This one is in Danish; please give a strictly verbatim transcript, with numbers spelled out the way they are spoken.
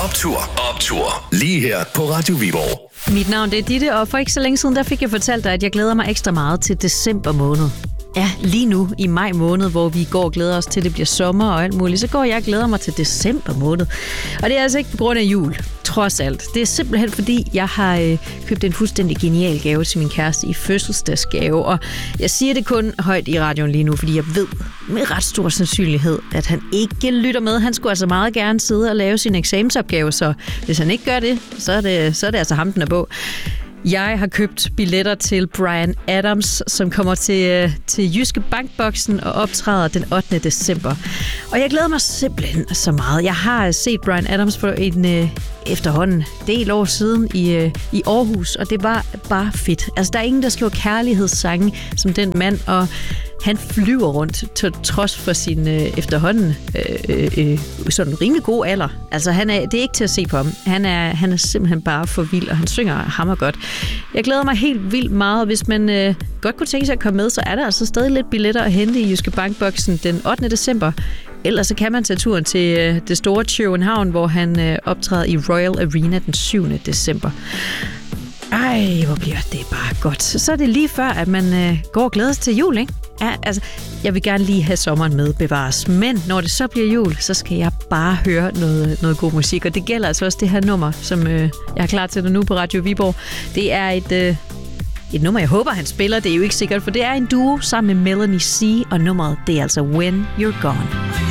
Optur, optur. Lige her på Radio Viborg. Mit navn det er Ditte, og for ikke så længe siden, der fik jeg fortalt dig, at jeg glæder mig ekstra meget til december måned. Ja, lige nu i maj måned, hvor vi går og glæder os til, at det bliver sommer og alt muligt, så går jeg og glæder mig til december måned. Og det er altså ikke på grund af jul, trods alt. Det er simpelthen fordi, jeg har øh, købt en fuldstændig genial gave til min kæreste i fødselsdagsgave. Og jeg siger det kun højt i radioen lige nu, fordi jeg ved med ret stor sandsynlighed, at han ikke lytter med. Han skulle altså meget gerne sidde og lave sin eksamensopgave, så hvis han ikke gør det, så er det, så er det altså ham, den er på. Jeg har købt billetter til Bryan Adams, som kommer til, til Jyske Bankboksen og optræder den ottende december. Og jeg glæder mig simpelthen så meget. Jeg har set Bryan Adams for en øh, efterhånden del år siden i, øh, i Aarhus, og det var bare fedt. Altså, der er ingen, der skriver kærlighedssange som den mand, og han flyver rundt til trods for sin øh, efterhånden øh, øh, sådan rimelig god alder. Altså, han er, det er ikke til at se på ham. Han er, han er simpelthen bare for vild, og han synger hammer godt. Jeg glæder mig helt vildt meget. Hvis man øh, godt kunne tænke sig at komme med, så er der altså stadig lidt billetter at hente i Jyske Bankboksen den ottende december. Ellers så kan man tage turen til øh, det store København, hvor han øh, optræder i Royal Arena den syvende december. Ej, hvor bliver det bare godt. Så er det lige før, at man øh, går og glæder sig til jul, ikke? Ja, altså, jeg vil gerne lige have sommeren med bevares, men når det så bliver jul, så skal jeg bare høre noget, noget god musik, og det gælder altså også det her nummer, som øh, jeg har klar til dig nu på Radio Viborg. Det er et, øh, et nummer, jeg håber, han spiller, det er jo ikke sikkert, for det er en duo sammen med Melanie C, og nummeret, det er altså When You're Gone.